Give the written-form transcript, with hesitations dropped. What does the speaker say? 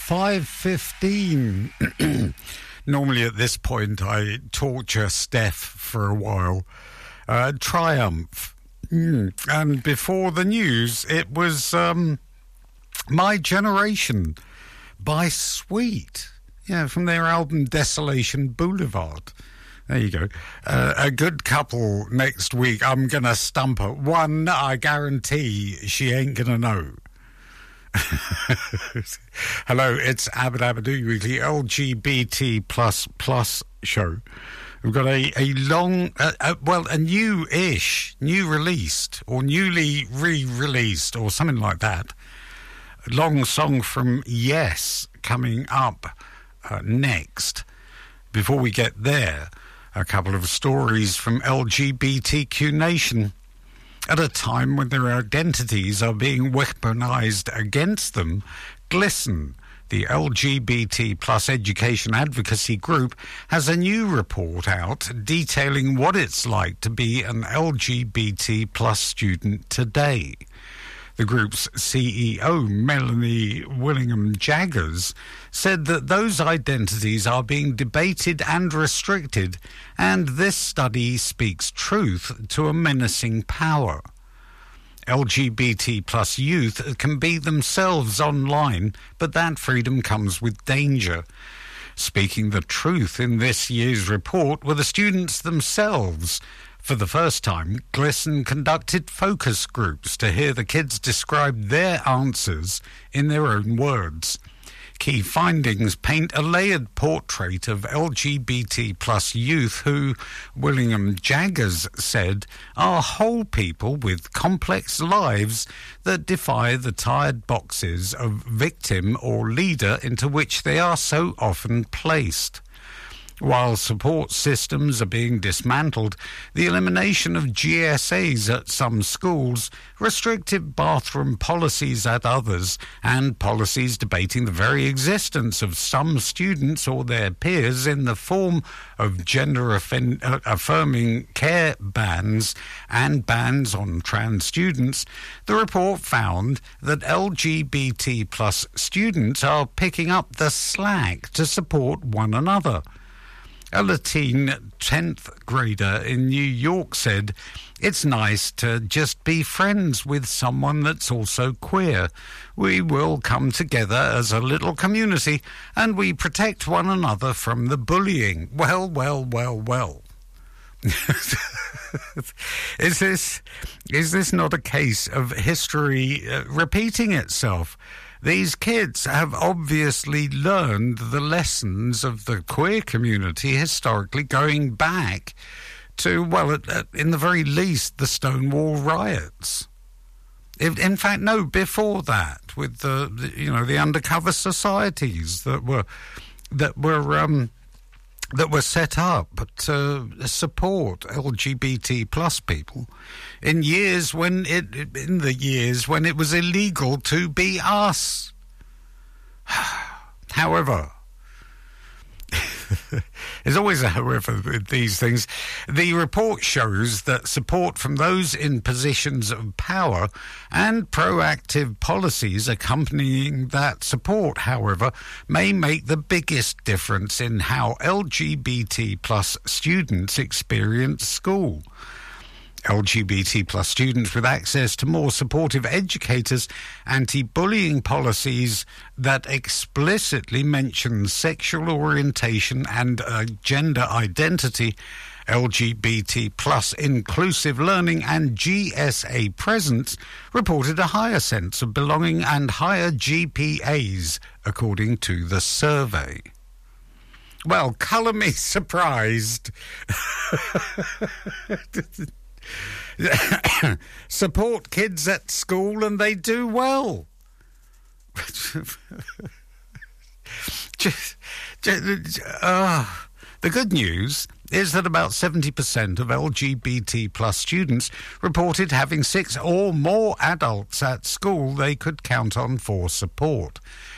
5:15. Normally at this point I torture Steph for a while. Triumph. And before the news, it was My Generation by Sweet. Yeah, from their album Desolation Boulevard. There you go. A good couple next week. I'm going to stump her. One, I guarantee she ain't going to know. Hello, it's Abba Dabba Doo Weekly LGBT plus show. We've got a long, a new-ish, new released, or newly re-released, or something like that. Long song from Yes coming up next. Before we get there, a couple of stories from LGBTQ Nation. At a time when their identities are being weaponized against them, GLSEN, the LGBT plus education advocacy group, has a new report out detailing what it's like to be an LGBT plus student today. The group's CEO, Melanie Willingham-Jaggers, said that those identities are being debated and restricted, and this study speaks truth to a menacing power. LGBT plus youth can be themselves online, but that freedom comes with danger. Speaking the truth in this year's report were the students themselves. For the first time, GLSEN conducted focus groups to hear the kids describe their answers in their own words. Key findings paint a layered portrait of LGBT plus youth who, Willingham-Jaggers said, are whole people with complex lives that defy the tired boxes of victim or leader into which they are so often placed. While support systems are being dismantled, the elimination of GSAs at some schools, restrictive bathroom policies at others, and policies debating the very existence of some students or their peers in the form of gender-affirming care bans and bans on trans students, the report found that LGBT plus students are picking up the slack to support one another. A Latin 10th grader in New York said, "It's nice to just be friends with someone that's also queer. We will come together as a little community and we protect one another from the bullying." Well. Is this not a case of history repeating itself? These kids have obviously learned the lessons of the queer community historically going back to, well, in the very least, the Stonewall riots. In fact, no, before that, with the undercover societies that were set up to support LGBT plus people in the years when it was illegal to be us. However, there's always a however with these things. The report shows that support from those in positions of power and proactive policies accompanying that support, however, may make the biggest difference in how LGBT plus students experience school. LGBT plus students with access to more supportive educators, anti-bullying policies that explicitly mention sexual orientation and gender identity, LGBT plus inclusive learning and GSA presence reported a higher sense of belonging and higher GPAs, according to the survey. Well, colour me surprised. Support kids at school and they do well. The good news is that about 70% of LGBT plus students reported having 6 or more adults at school they could count on for support.